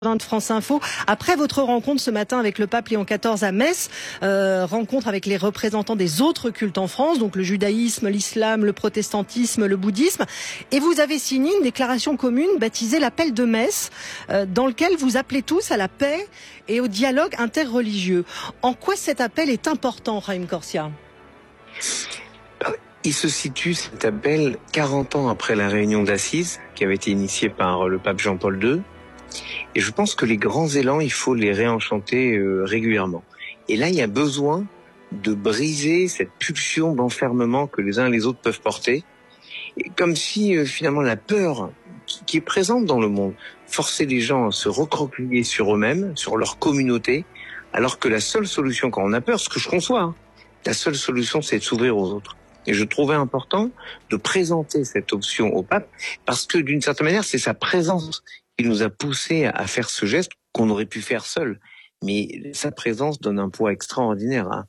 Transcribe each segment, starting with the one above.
de France Info. Après votre rencontre ce matin avec le pape Léon XIV à Metz, rencontre avec les représentants des autres cultes en France, donc le judaïsme, l'islam, le protestantisme, le bouddhisme, et vous avez signé une déclaration commune baptisée l'appel de Metz, dans lequel vous appelez tous à la paix et au dialogue interreligieux. En quoi cet appel est important, Raïm Corsia ? Il se situe, cet appel, 40 ans après la réunion d'Assise, qui avait été initiée par le pape Jean-Paul II. Et je pense que les grands élans, il faut les réenchanter régulièrement. Et là, il y a besoin de briser cette pulsion d'enfermement que les uns et les autres peuvent porter. Et comme si, finalement, la peur qui est présente dans le monde forçait les gens à se recroqueviller sur eux-mêmes, sur leur communauté, alors que la seule solution quand on a peur, ce que je conçois, la seule solution, c'est de s'ouvrir aux autres. Et je trouvais important de présenter cette option au pape, parce que d'une certaine manière, c'est sa présence qui nous a poussé à faire ce geste qu'on aurait pu faire seul. Mais sa présence donne un poids extraordinaire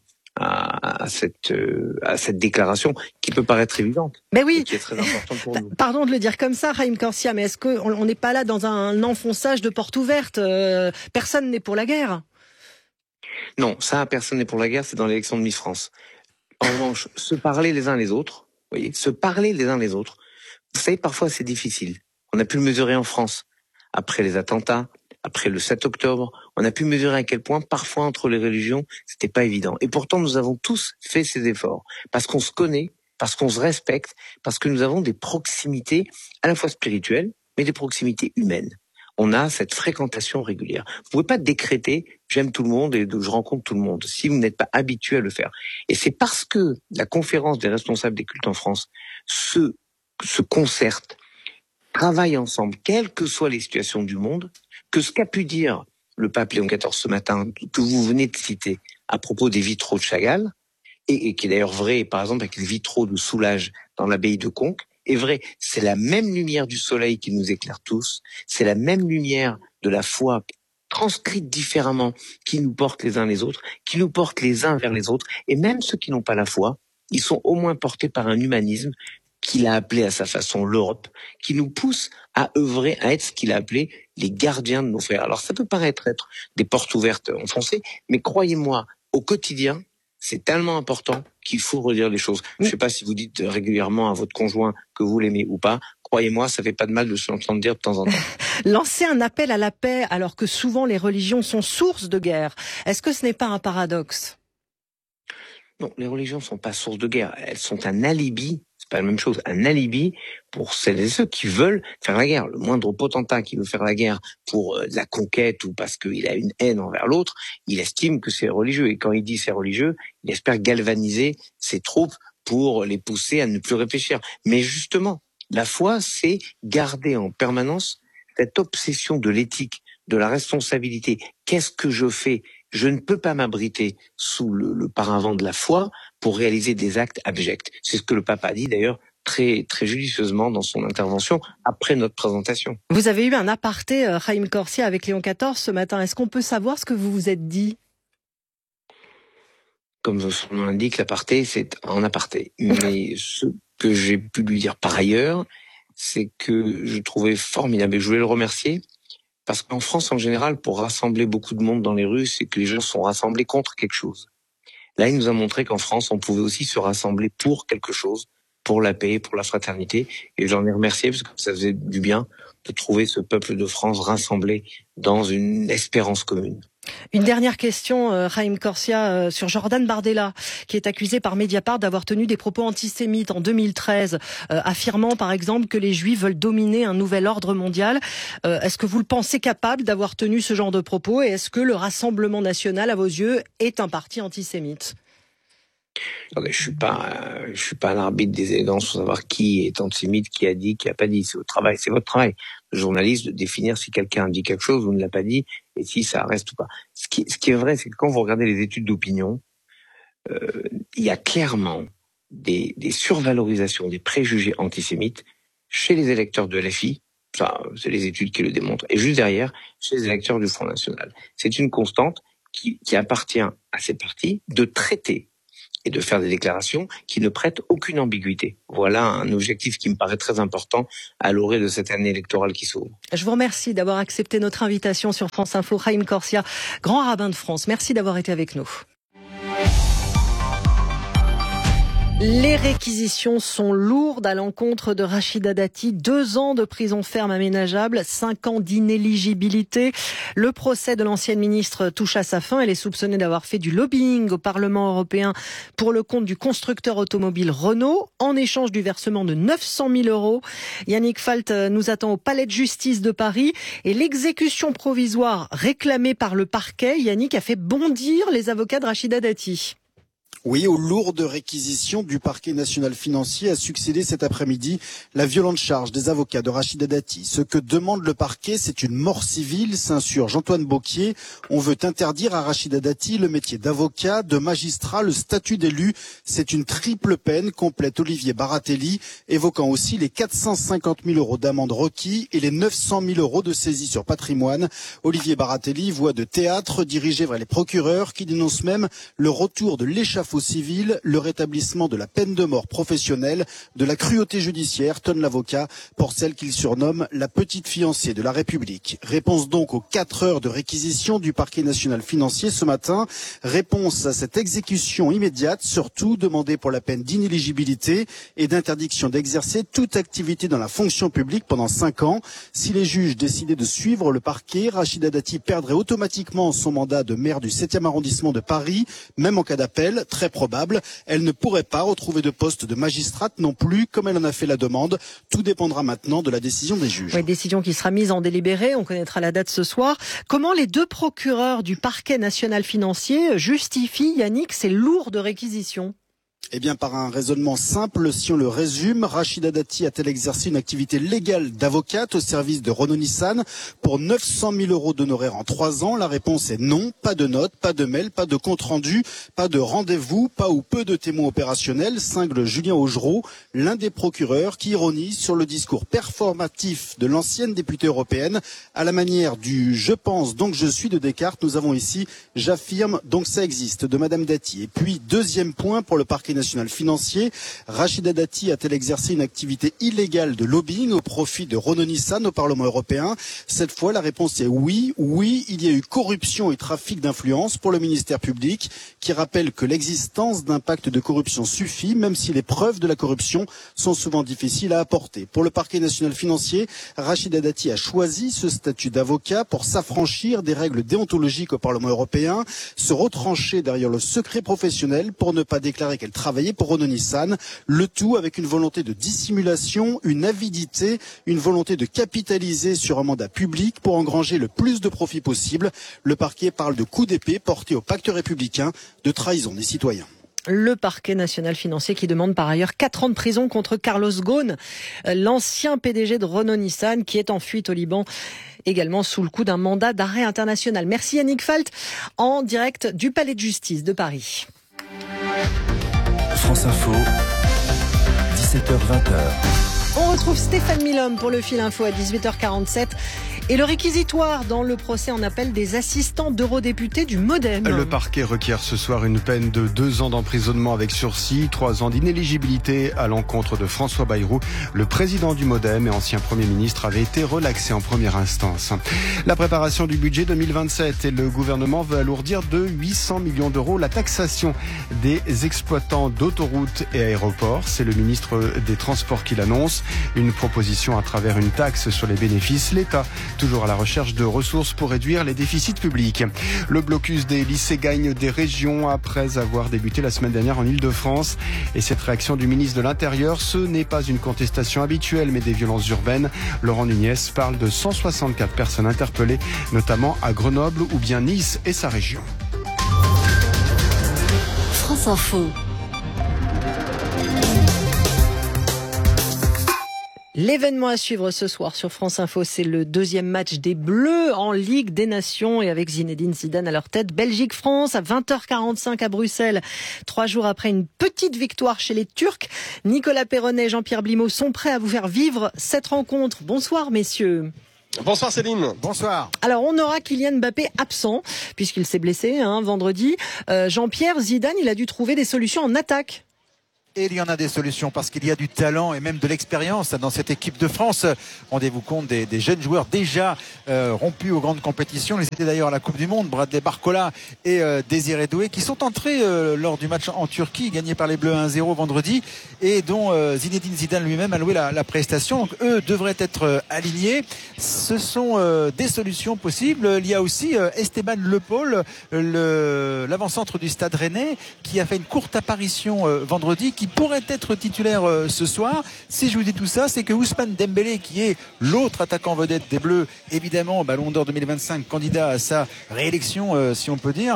à cette déclaration qui peut paraître évidente, mais oui, et qui est très importante pour nous. Pardon de le dire comme ça, Raïm Corsia, mais est-ce qu'on n'est pas là dans un enfonçage de porte ouverte ? Personne n'est pour la guerre. Non, ça, personne n'est pour la guerre, c'est dans l'élection de Miss France. En revanche, se parler les uns les autres, vous voyez, se parler les uns les autres, vous savez, parfois c'est difficile. On a pu le mesurer en France. Après les attentats, après le 7 octobre, on a pu mesurer à quel point, parfois, entre les religions, c'était pas évident. Et pourtant, nous avons tous fait ces efforts. Parce qu'on se connaît, parce qu'on se respecte, parce que nous avons des proximités, à la fois spirituelles, mais des proximités humaines. On a cette fréquentation régulière. Vous pouvez pas décréter « j'aime tout le monde et je rencontre tout le monde » si vous n'êtes pas habitué à le faire. Et c'est parce que la conférence des responsables des cultes en France se concerte, travaillent ensemble, quelles que soient les situations du monde, que ce qu'a pu dire le pape Léon XIV ce matin, que vous venez de citer, à propos des vitraux de Chagall, et qui est d'ailleurs vrai, par exemple, avec les vitraux de Soulages dans l'abbaye de Conques, est vrai. C'est la même lumière du soleil qui nous éclaire tous, c'est la même lumière de la foi transcrite différemment qui nous porte les uns les autres, qui nous porte les uns vers les autres, et même ceux qui n'ont pas la foi, ils sont au moins portés par un humanisme qu'il a appelé à sa façon l'Europe, qui nous pousse à œuvrer, à être ce qu'il a appelé les gardiens de nos frères. Alors ça peut paraître être des portes ouvertes en français, mais croyez-moi, au quotidien, c'est tellement important qu'il faut redire les choses. Je ne sais pas si vous dites régulièrement à votre conjoint que vous l'aimez ou pas. Croyez-moi, ça fait pas de mal de se l'entendre dire de temps en temps. Lancer un appel à la paix alors que souvent les religions sont source de guerre, est-ce que ce n'est pas un paradoxe ? Non, les religions sont pas source de guerre. Elles sont un alibi. C'est pas la même chose. Un alibi pour celles et ceux qui veulent faire la guerre. Le moindre potentat qui veut faire la guerre pour la conquête ou parce qu'il a une haine envers l'autre, il estime que c'est religieux. Et quand il dit c'est religieux, il espère galvaniser ses troupes pour les pousser à ne plus réfléchir. Mais justement, la foi, c'est garder en permanence cette obsession de l'éthique, de la responsabilité. Qu'est-ce que je fais ? Je ne peux pas m'abriter sous le paravent de la foi pour réaliser des actes abjects. C'est ce que le pape a dit d'ailleurs très très judicieusement dans son intervention après notre présentation. Vous avez eu un aparté, Raïm Corsia, avec Léon XIV ce matin. Est-ce qu'on peut savoir ce que vous vous êtes dit ? Comme son nom l'indique, l'aparté, c'est en aparté. Mais ce que j'ai pu lui dire par ailleurs, c'est que je trouvais formidable et je voulais le remercier. Parce qu'en France, en général, pour rassembler beaucoup de monde dans les rues, c'est que les gens sont rassemblés contre quelque chose. Là, il nous a montré qu'en France, on pouvait aussi se rassembler pour quelque chose, pour la paix, pour la fraternité. Et j'en ai remercié parce que ça faisait du bien de trouver ce peuple de France rassemblé dans une espérance commune. Une dernière question, Raïm Corsia, sur Jordan Bardella, qui est accusé par Mediapart d'avoir tenu des propos antisémites en 2013, affirmant par exemple que les Juifs veulent dominer un nouvel ordre mondial. Est-ce que vous le pensez capable d'avoir tenu ce genre de propos et est-ce que le Rassemblement national, à vos yeux, est un parti antisémite ? Attendez, je suis pas un arbitre des élégances pour savoir qui est antisémite, qui a dit, qui a pas dit. C'est votre travail, de journaliste, de définir si quelqu'un a dit quelque chose ou ne l'a pas dit, et si ça reste ou pas. Ce qui est vrai, c'est que quand vous regardez les études d'opinion, il y a clairement des survalorisations, des préjugés antisémites chez les électeurs de LFI. Ça, c'est les études qui le démontrent. Et juste derrière, chez les électeurs du Front National. C'est une constante qui appartient à ces partis de traiter et de faire des déclarations qui ne prêtent aucune ambiguïté. Voilà un objectif qui me paraît très important à l'orée de cette année électorale qui s'ouvre. Je vous remercie d'avoir accepté notre invitation sur France Info. Haïm Corsia, grand rabbin de France, merci d'avoir été avec nous. Les réquisitions sont lourdes à l'encontre de Rachida Dati. 2 ans de prison ferme aménageable, 5 ans d'inéligibilité. Le procès de l'ancienne ministre touche à sa fin. Elle est soupçonnée d'avoir fait du lobbying au Parlement européen pour le compte du constructeur automobile Renault, en échange du versement de 900 000 €. Yannick Falt nous attend au Palais de justice de Paris. Et l'exécution provisoire réclamée par le parquet, Yannick, a fait bondir les avocats de Rachida Dati. Oui, aux lourdes réquisitions du parquet national financier a succédé cet après-midi la violente charge des avocats de Rachida Dati. Ce que demande le parquet, c'est une mort civile, s'insurge Antoine Beauquier. On veut interdire à Rachida Dati le métier d'avocat, de magistrat, le statut d'élu. C'est une triple peine, complète Olivier Baratelli, évoquant aussi les 450 000 € d'amende requis et les 900 000 € de saisie sur patrimoine. Olivier Baratelli, voix de théâtre dirigée vers les procureurs qui dénoncent même le retour de l'échafaud civil, le rétablissement de la peine de mort professionnelle, de la cruauté judiciaire, tonne l'avocat, pour celle qu'il surnomme la petite fiancée de la République. Réponse donc aux 4 heures de réquisition du parquet national financier ce matin. Réponse à cette exécution immédiate, surtout demandée pour la peine d'inéligibilité et d'interdiction d'exercer toute activité dans la fonction publique pendant 5 ans. Si les juges décidaient de suivre le parquet, Rachida Dati perdrait automatiquement son mandat de maire du 7e arrondissement de Paris, même en cas d'appel, très probable. Elle ne pourrait pas retrouver de poste de magistrate non plus, comme elle en a fait la demande. Tout dépendra maintenant de la décision des juges. Oui, décision qui sera mise en délibéré. On connaîtra la date ce soir. Comment les 2 procureurs du parquet national financier justifient, Yannick, ces lourdes réquisitions ? Eh bien, par un raisonnement simple, si on le résume, Rachida Dati a-t-elle exercé une activité légale d'avocate au service de Renault-Nissan pour 900 000 € d'honoraires en 3 ans? La réponse est non. Pas de notes, pas de mail, pas de compte-rendu, pas de rendez-vous, pas ou peu de témoins opérationnels, cingle Julien Augereau, l'un des procureurs qui ironise sur le discours performatif de l'ancienne députée européenne à la manière du « je pense donc je suis » de Descartes. Nous avons ici « j'affirme donc ça existe » de Madame Dati. Et puis, deuxième point pour le parquet national financier, Rachida Dati a-t-elle exercé une activité illégale de lobbying au profit de Renault-Nissan au Parlement européen? Cette fois, la réponse est oui. Oui, il y a eu corruption et trafic d'influence pour le ministère public, qui rappelle que l'existence d'un pacte de corruption suffit, même si les preuves de la corruption sont souvent difficiles à apporter. Pour le parquet national financier, Rachida Dati a choisi ce statut d'avocat pour s'affranchir des règles déontologiques au Parlement européen, se retrancher derrière le secret professionnel pour ne pas déclarer qu'elle travaillait pour Renault-Nissan, le tout avec une volonté de dissimulation, une avidité, une volonté de capitaliser sur un mandat public pour engranger le plus de profit possible. Le parquet parle de coup d'épée porté au pacte républicain, de trahison des citoyens. Le parquet national financier qui demande par ailleurs 4 ans de prison contre Carlos Ghosn, l'ancien PDG de Renault-Nissan qui est en fuite au Liban, également sous le coup d'un mandat d'arrêt international. Merci Yannick Falt, en direct du Palais de justice de Paris. France Info, 17h-20h. On retrouve Stéphane Milhomme pour le fil info à 18h47. Et le réquisitoire dans le procès en appel des assistants d'eurodéputés du MoDem. Le parquet requiert ce soir une peine de 2 ans d'emprisonnement avec sursis, 3 ans d'inéligibilité à l'encontre de François Bayrou. Le président du MoDem et ancien Premier ministre avait été relaxé en première instance. La préparation du budget 2027 et le gouvernement veut alourdir de 800 millions d'euros la taxation des exploitants d'autoroutes et aéroports. C'est le ministre des Transports qui l'annonce. Une proposition à travers une taxe sur les bénéfices. L'État toujours à la recherche de ressources pour réduire les déficits publics. Le blocus des lycées gagne des régions après avoir débuté la semaine dernière en Ile-de-France. Et cette réaction du ministre de l'Intérieur, ce n'est pas une contestation habituelle, mais des violences urbaines. Laurent Nunez parle de 164 personnes interpellées, notamment à Grenoble ou bien Nice et sa région. France Info. L'événement à suivre ce soir sur France Info, c'est le 2e match des Bleus en Ligue des Nations et avec Zinedine Zidane à leur tête. Belgique-France à 20h45 à Bruxelles. 3 jours après une petite victoire chez les Turcs, Nicolas Perronnet et Jean-Pierre Blimaud sont prêts à vous faire vivre cette rencontre. Bonsoir messieurs. Bonsoir Céline. Bonsoir. Alors on aura Kylian Mbappé absent puisqu'il s'est blessé vendredi. Jean-Pierre Zidane, il a dû trouver des solutions en attaque. Et il y en a des solutions parce qu'il y a du talent et même de l'expérience dans cette équipe de France. Rendez-vous compte des jeunes joueurs déjà rompus aux grandes compétitions. Ils étaient d'ailleurs à la Coupe du Monde, Bradley Barcola et Désiré Doué, qui sont entrés lors du match en Turquie, gagné par les Bleus 1-0 vendredi, et dont Zinedine Zidane lui-même a loué la prestation. Donc eux devraient être alignés. Ce sont des solutions possibles. Il y a aussi Esteban Le Paul, l'avant-centre du Stade Rennais, qui a fait une courte apparition vendredi, qui pourrait être titulaire ce soir. Si je vous dis tout ça, c'est que Ousmane Dembélé, qui est l'autre attaquant vedette des Bleus, évidemment Ballon d'Or 2025, candidat à sa réélection, si on peut dire,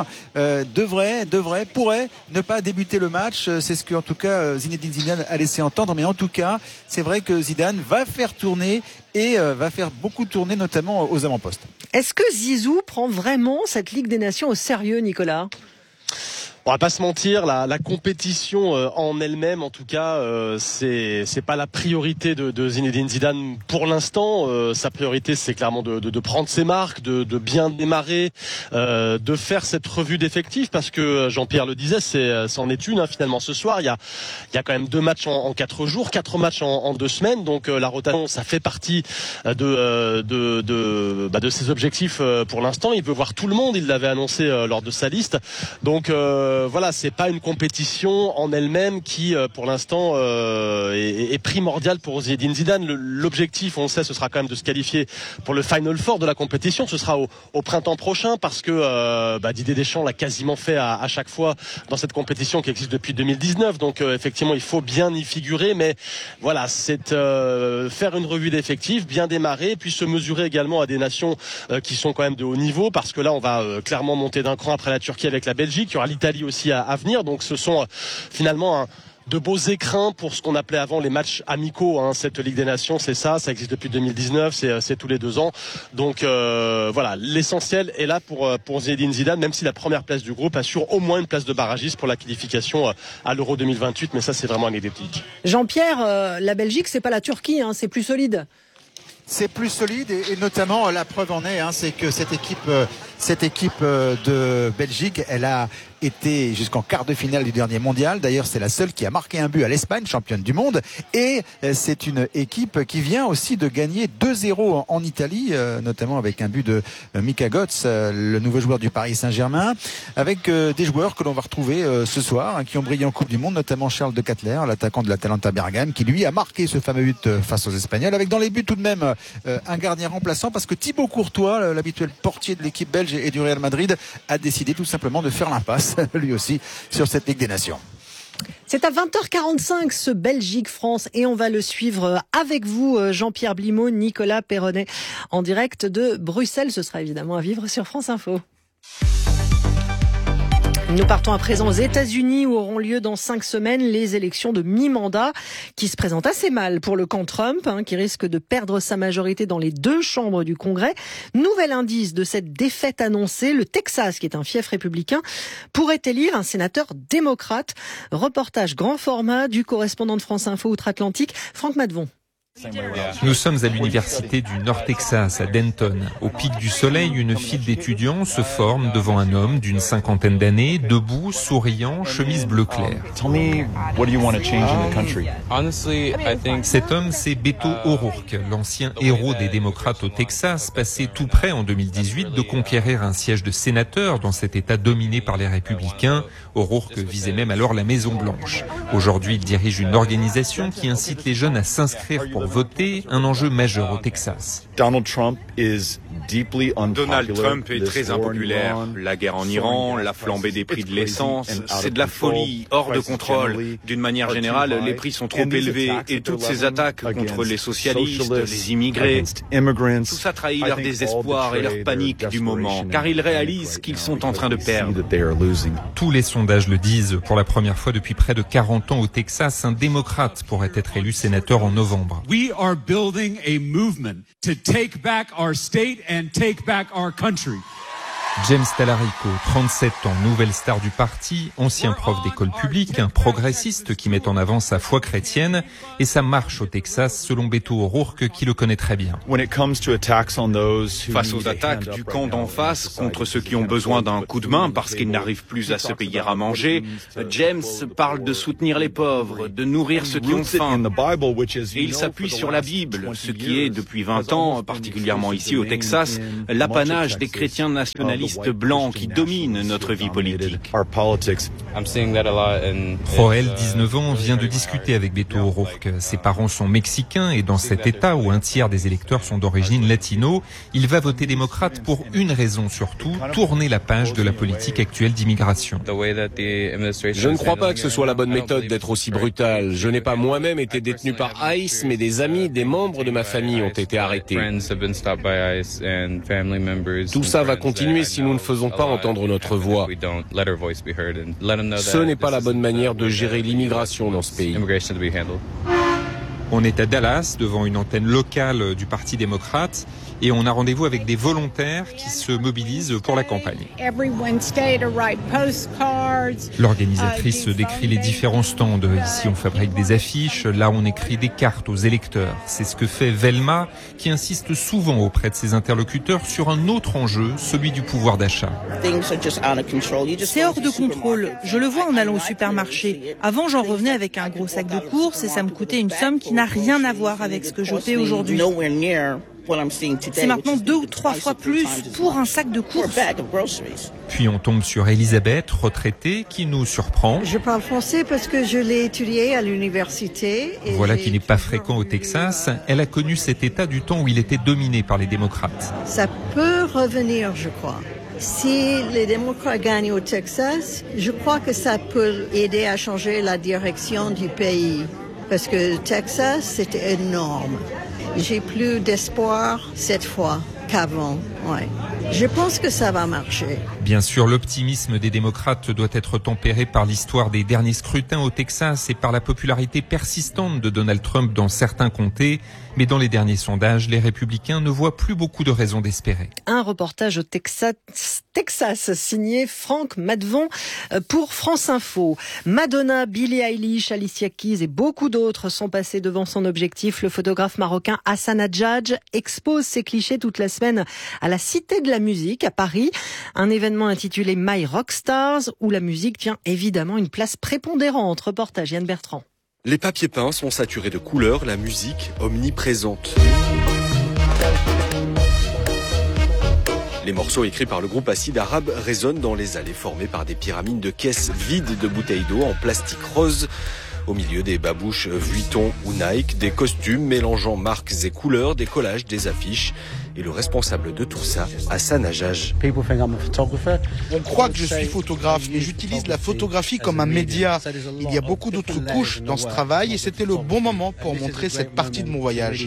pourrait ne pas débuter le match. C'est ce que, en tout cas, Zinedine Zidane a laissé entendre. Mais en tout cas, c'est vrai que Zidane va faire tourner et va faire beaucoup tourner, notamment aux avant-postes. Est-ce que Zizou prend vraiment cette Ligue des Nations au sérieux, Nicolas ? On va pas se mentir, la compétition en elle-même, en tout cas, c'est pas la priorité de Zinedine Zidane pour l'instant. Sa priorité, c'est clairement de prendre ses marques, de bien démarrer, de faire cette revue d'effectifs, parce que Jean-Pierre le disait, c'en est une finalement ce soir. Il y a quand même 2 matchs en 4 jours, 4 matchs en 2 semaines, donc la rotation, ça fait partie de ses objectifs pour l'instant. Il veut voir tout le monde, il l'avait annoncé lors de sa liste, donc voilà, c'est pas une compétition en elle-même qui, pour l'instant, est primordiale pour Zinedine Zidane. L'objectif, on le sait, ce sera quand même de se qualifier pour le Final Four de la compétition. Ce sera au printemps prochain, parce que Didier Deschamps l'a quasiment fait à chaque fois dans cette compétition qui existe depuis 2019. Donc effectivement, il faut bien y figurer, mais voilà, c'est faire une revue d'effectifs, bien démarrer, puis se mesurer également à des nations qui sont quand même de haut niveau, parce que là, on va clairement monter d'un cran après la Turquie avec la Belgique. Il y aura l'Italie aussi à venir, donc ce sont finalement de beaux écrins pour ce qu'on appelait avant les matchs amicaux, cette Ligue des Nations, c'est ça existe depuis 2019, c'est tous les 2 ans, donc voilà, l'essentiel est là pour Zinedine Zidane, même si la première place du groupe assure au moins une place de barragiste pour la qualification à l'Euro 2028, mais ça c'est vraiment anecdotique. Jean-Pierre, la Belgique, c'est pas la Turquie, c'est plus solide. C'est plus solide et notamment la preuve en est, c'est que cette équipe de Belgique, elle a été jusqu'en quart de finale du dernier mondial. D'ailleurs, c'est la seule qui a marqué un but à l'Espagne, championne du monde. Et c'est une équipe qui vient aussi de gagner 2-0 en Italie, notamment avec un but de Mika Götze, le nouveau joueur du Paris Saint-Germain, avec des joueurs que l'on va retrouver ce soir, qui ont brillé en Coupe du Monde, notamment Charles de Ketelaere, l'attaquant de l'Atalanta Bergame, qui lui a marqué ce fameux but face aux Espagnols, avec dans les buts tout de même un gardien remplaçant, parce que Thibaut Courtois, l'habituel portier de l'équipe belge et du Real Madrid, a décidé tout simplement de faire l'impasse lui aussi sur cette Ligue des Nations. C'est à 20h45 ce Belgique-France et on va le suivre avec vous, Jean-Pierre Blimaud, Nicolas Perronnet, en direct de Bruxelles. Ce sera évidemment à vivre sur France Info. Nous partons à présent aux États-Unis où auront lieu dans 5 semaines les élections de mi-mandat qui se présentent assez mal pour le camp Trump, qui risque de perdre sa majorité dans les 2 chambres du Congrès. Nouvel indice de cette défaite annoncée, le Texas, qui est un fief républicain, pourrait élire un sénateur démocrate. Reportage grand format du correspondant de France Info Outre-Atlantique, Franck Madvon. Nous sommes à l'université du Nord Texas, à Denton. Au pic du soleil, une file d'étudiants se forme devant un homme d'une 50aine d'années, debout, souriant, chemise bleu clair. Cet homme, c'est Beto O'Rourke, l'ancien héros des démocrates au Texas, passé tout près en 2018 de conquérir un siège de sénateur dans cet État dominé par les républicains. O'Rourke visait même alors la Maison-Blanche. Aujourd'hui, il dirige une organisation qui incite les jeunes à s'inscrire pour voter, un enjeu majeur au Texas. Donald Trump est très impopulaire. La guerre en Iran, la flambée des prix de l'essence, c'est de la folie, hors de contrôle. D'une manière générale, les prix sont trop élevés et toutes ces attaques contre les socialistes, les immigrés, tout ça trahit leur désespoir et leur panique du moment, car ils réalisent qu'ils sont en train de perdre. Tous les sondages le disent. Pour la première fois depuis près de 40 ans au Texas, un démocrate pourrait être élu sénateur en novembre. We are building a movement to take back our state and take back our country. James Talarico, 37 ans, nouvelle star du parti, ancien prof d'école publique, un progressiste qui met en avant sa foi chrétienne et sa marche au Texas, selon Beto O'Rourke qui le connaît très bien. Face aux attaques du camp d'en face contre ceux qui ont besoin d'un coup de main parce qu'ils n'arrivent plus à se payer à manger, James parle de soutenir les pauvres, de nourrir ceux qui ont faim. Et il s'appuie sur la Bible, ce qui est depuis 20 ans, particulièrement ici au Texas, l'apanage des chrétiens nationalistes blancs qui dominent notre vie politique. Joël, 19 ans, vient de discuter avec Beto O'Rourke. Ses parents sont mexicains et dans cet État où un tiers des électeurs sont d'origine latino, il va voter démocrate pour une raison surtout, tourner la page de la politique actuelle d'immigration. Je ne crois pas que ce soit la bonne méthode d'être aussi brutal. Je n'ai pas moi-même été détenu par ICE, mais des amis, des membres de ma famille ont été arrêtés. Tout ça va continuer si nous ne faisons pas entendre notre voix. Ce n'est pas la bonne manière de gérer l'immigration dans ce pays. On est à Dallas, devant une antenne locale du Parti démocrate, et on a rendez-vous avec des volontaires qui se mobilisent pour la campagne. L'organisatrice décrit les différents stands. Ici, on fabrique des affiches, là, on écrit des cartes aux électeurs. C'est ce que fait Velma, qui insiste souvent auprès de ses interlocuteurs sur un autre enjeu, celui du pouvoir d'achat. C'est hors de contrôle. Je le vois en allant au supermarché. Avant, j'en revenais avec un gros sac de courses et ça me coûtait une somme qui n'a rien à voir avec ce que je paie aujourd'hui. C'est maintenant 2 ou 3 fois plus pour un sac de courses. Puis on tombe sur Elisabeth, retraitée, qui nous surprend. Je parle français parce que je l'ai étudié à l'université. Voilà qui n'est pas fréquent au Texas. Elle a connu cet État du temps où il était dominé par les démocrates. Ça peut revenir, je crois. Si les démocrates gagnent au Texas, je crois que ça peut aider à changer la direction du pays. Parce que Texas, c'était énorme. J'ai plus d'espoir cette fois qu'avant. Ouais. Je pense que ça va marcher. Bien sûr, l'optimisme des démocrates doit être tempéré par l'histoire des derniers scrutins au Texas et par la popularité persistante de Donald Trump dans certains comtés. Mais dans les derniers sondages, les républicains ne voient plus beaucoup de raisons d'espérer. Un reportage au Texas signé Franck Madvon pour France Info. Madonna, Billie Eilish, Alicia Keys et beaucoup d'autres sont passés devant son objectif. Le photographe marocain Hassan Hadjadj expose ses clichés toute la semaine à la Cité de la Musique à Paris. Un événement intitulé My Rockstars où la musique tient évidemment une place prépondérante. Reportage Yann Bertrand. Les papiers peints sont saturés de couleurs, la musique omniprésente. Les morceaux écrits par le groupe Acide Arabe résonnent dans les allées formées par des pyramides de caisses vides de bouteilles d'eau en plastique rose. Au milieu des babouches Vuitton ou Nike, des costumes mélangeant marques et couleurs, des collages, des affiches. Et le responsable de tout ça, Hassan Hadjadj. On croit que je suis photographe et j'utilise la photographie comme un média. Il y a beaucoup d'autres couches dans ce travail et c'était le bon moment pour montrer cette partie de mon voyage.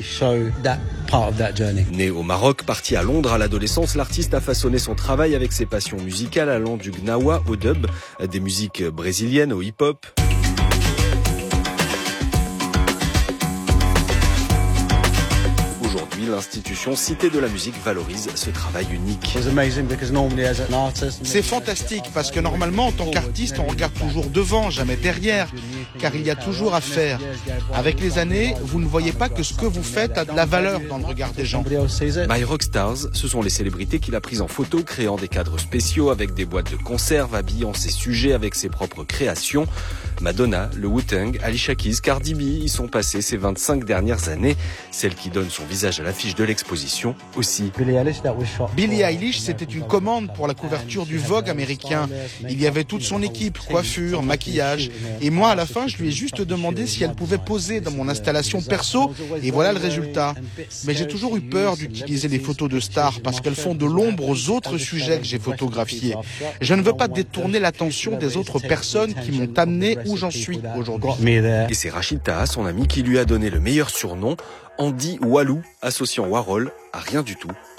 Né au Maroc, parti à Londres à l'adolescence, l'artiste a façonné son travail avec ses passions musicales allant du gnawa au dub, des musiques brésiliennes au hip-hop. L'institution Cité de la Musique valorise ce travail unique. C'est fantastique parce que normalement en tant qu'artiste on regarde toujours devant, jamais derrière, car il y a toujours à faire. Avec les années, vous ne voyez pas que ce que vous faites a de la valeur dans le regard des gens. My Rockstars, ce sont les célébrités qu'il a prises en photo, créant des cadres spéciaux avec des boîtes de conserve, habillant ses sujets avec ses propres créations. Madonna, le Wu-Tang, Alicia Keys, Cardi B y sont passées ces 25 dernières années. Celle qui donne son visage à l'affiche de l'exposition aussi. Billie Eilish, c'était une commande pour la couverture du Vogue américain. Il y avait toute son équipe, coiffure, maquillage. Et moi, à la fin, je lui ai juste demandé si elle pouvait poser dans mon installation perso. Et voilà le résultat. Mais j'ai toujours eu peur d'utiliser les photos de stars parce qu'elles font de l'ombre aux autres sujets que j'ai photographiés. Je ne veux pas détourner l'attention des autres personnes qui m'ont amené où j'en suis aujourd'hui. Et c'est Rachid Taha, son ami, qui lui a donné le meilleur surnom, Andy Walou, associant Warhol à rien du tout